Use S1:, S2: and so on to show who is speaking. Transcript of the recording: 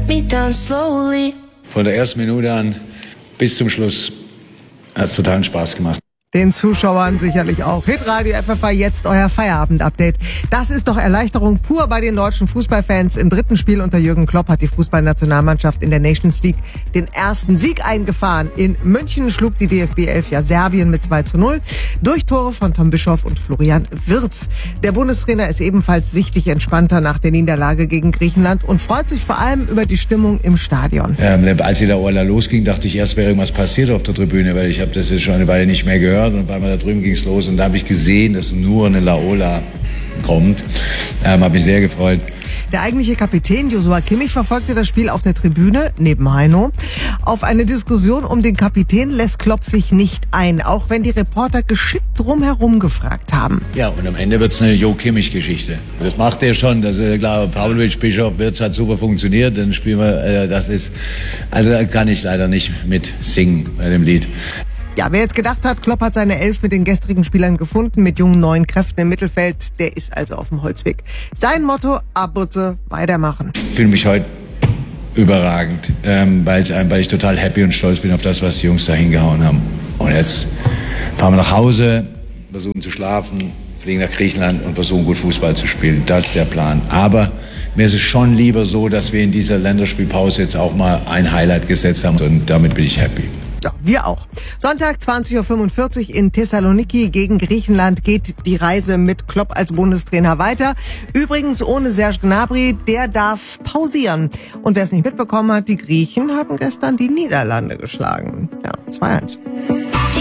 S1: me down slowly.
S2: Von der ersten Minute an bis zum Schluss hat es totalen Spaß gemacht.
S3: Den Zuschauern sicherlich auch. Hitradio FFH, jetzt euer Feierabend-Update. Das ist doch Erleichterung pur bei den deutschen Fußballfans. Im dritten Spiel unter Jürgen Klopp hat die Fußballnationalmannschaft in der Nations League den ersten Sieg eingefahren. In München schlug die DFB 11 ja Serbien mit 2:0 durch Tore von Tom Bischoff und Florian Wirtz. Der Bundestrainer ist ebenfalls sichtlich entspannter nach der Niederlage gegen Griechenland und freut sich vor allem über die Stimmung im Stadion.
S2: Als der Orla losging, dachte ich erst, wäre irgendwas passiert auf der Tribüne, weil ich habe das jetzt schon eine Weile nicht mehr gehört. Und bei mir da drüben ging es los und da habe ich gesehen, dass nur eine Laola kommt. Habe mich sehr gefreut.
S3: Der eigentliche Kapitän Joshua Kimmich verfolgte das Spiel auf der Tribüne neben Heino. Auf eine Diskussion um den Kapitän lässt Klopp sich nicht ein, auch wenn die Reporter geschickt drumherum gefragt haben.
S2: Ja, und am Ende wird's eine Jo Kimmich-Geschichte. Das macht er schon. Das ist klar, Pavlovic, Bischof, Wirtz hat super funktioniert. Dann spielen wir, also kann ich leider nicht mit singen bei dem Lied.
S3: Ja, wer jetzt gedacht hat, Klopp hat seine Elf mit den gestrigen Spielern gefunden, mit jungen neuen Kräften im Mittelfeld, der ist also auf dem Holzweg. Sein Motto, Abutze, weitermachen.
S2: Ich fühle mich heute überragend, weil ich total happy und stolz bin auf das, was die Jungs da hingehauen haben. Und jetzt fahren wir nach Hause, versuchen zu schlafen, fliegen nach Griechenland und versuchen gut Fußball zu spielen. Das ist der Plan. Aber mir ist es schon lieber so, dass wir in dieser Länderspielpause jetzt auch mal ein Highlight gesetzt haben und damit bin ich happy.
S3: Ja, wir auch. Sonntag 20:45 Uhr in Thessaloniki gegen Griechenland geht die Reise mit Klopp als Bundestrainer weiter. Übrigens ohne Serge Gnabry, der darf pausieren. Und wer es nicht mitbekommen hat, die Griechen haben gestern die Niederlande geschlagen. Ja, 2:1.